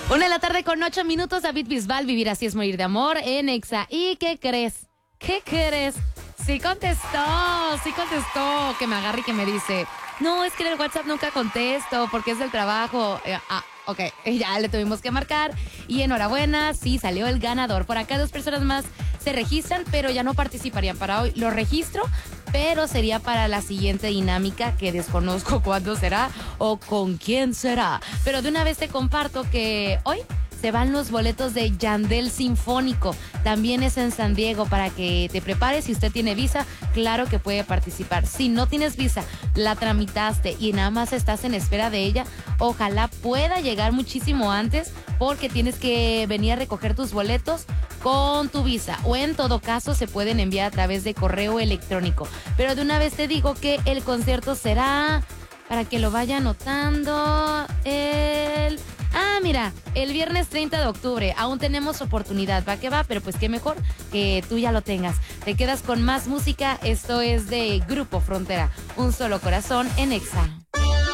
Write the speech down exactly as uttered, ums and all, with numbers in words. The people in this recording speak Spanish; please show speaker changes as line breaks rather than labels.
Una de la tarde con ocho minutos, David Bisbal, Vivir así es morir de amor en Exa. ¿Y qué crees? ¿Qué crees? Sí contestó, sí contestó, que me agarre y que me dice, no, es que en el WhatsApp nunca contesto porque es del trabajo. Eh, ah, ok, ya le tuvimos que marcar y enhorabuena, sí salió el ganador. Por acá dos personas más se registran, pero ya no participarían para hoy. Lo registro, pero sería para la siguiente dinámica que desconozco cuándo será o con quién será. Pero de una vez te comparto que hoy se van los boletos de Yandel Sinfónico. También es en San Diego para que te prepares. Si usted tiene visa, claro que puede participar. Si no tienes visa, la tramitaste y nada más estás en espera de ella, ojalá pueda llegar muchísimo antes porque tienes que venir a recoger tus boletos con tu visa o en todo caso se pueden enviar a través de correo electrónico. Pero de una vez te digo que el concierto será, para que lo vaya anotando, el... Ah, mira, el viernes treinta de octubre, aún tenemos oportunidad, va que va, pero pues qué mejor que tú ya lo tengas. Te quedas con más música, esto es de Grupo Frontera, Un Solo Corazón en Exa.